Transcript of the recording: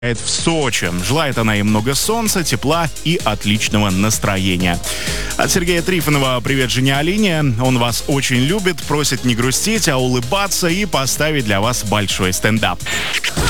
в Сочи. Желает она им много солнца, тепла и отличного настроения. От Сергея Трифонова привет жене Алине. Он вас очень любит, просит не грустить, а улыбаться и поставить для вас большой стендап.